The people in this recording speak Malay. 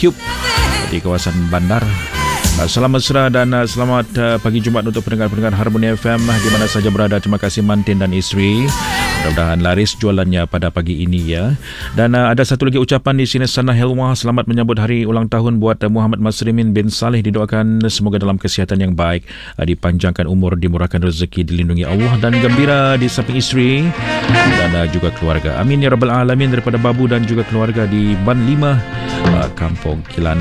Cube di kawasan Bandar. Salam mesra dan selamat pagi Jumaat untuk pendengar-pendengar Harmony FM di mana saja berada. Terima kasih mantin dan isteri. Mudah-mudahan laris jualannya pada pagi ini ya. Dan ada satu lagi ucapan di sini, Sana Helwa, selamat menyambut hari ulang tahun buat Muhammad Masrimin bin Saleh. Didoakan semoga dalam kesihatan yang baik, dipanjangkan umur, dimurahkan rezeki, dilindungi Allah dan gembira di samping isteri dan juga keluarga. Amin ya rabbal alamin. Daripada Babu dan juga keluarga di Ban 5 Kampung Kilan.